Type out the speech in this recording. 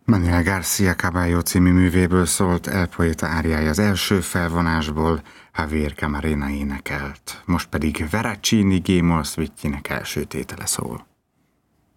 Manuel García Caballo című művéből szólt El Poeta áriája az első felvonásból, Javier Camarena énekelt. Most pedig Veracini G-moll szvittyének első tétele szól.